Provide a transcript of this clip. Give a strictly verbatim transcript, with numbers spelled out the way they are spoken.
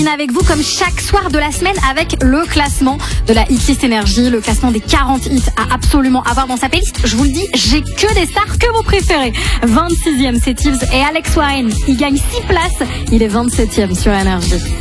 Avec vous comme chaque soir de la semaine avec le classement de la Hitlist Énergie, le classement des quarante hits à absolument avoir dans sa playlist. Je vous le dis, j'ai que des stars que vous préférez. vingt-sixième, c'est Tibbs et Alex Warren. Il gagne six places. Il est vingt-septième sur Énergie.